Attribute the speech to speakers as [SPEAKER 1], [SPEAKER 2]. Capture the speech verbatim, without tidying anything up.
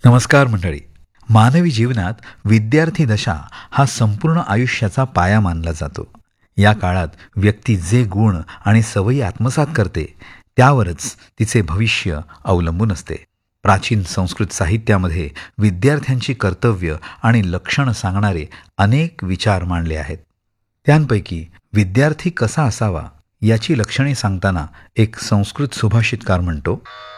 [SPEAKER 1] नमस्कार मंडळी. मानवी जीवनात विद्यार्थी दशा हा संपूर्ण आयुष्याचा पाया मानला जातो. या काळात व्यक्ती जे गुण आणि सवयी आत्मसात करते त्यावरच तिचे भविष्य अवलंबून असते. प्राचीन संस्कृत साहित्यामध्ये विद्यार्थ्यांची कर्तव्य आणि लक्षणं सांगणारे अनेक विचार मांडले आहेत. त्यांपैकी विद्यार्थी कसा असावा याची लक्षणे सांगताना एक संस्कृत सुभाषितकार म्हणतो,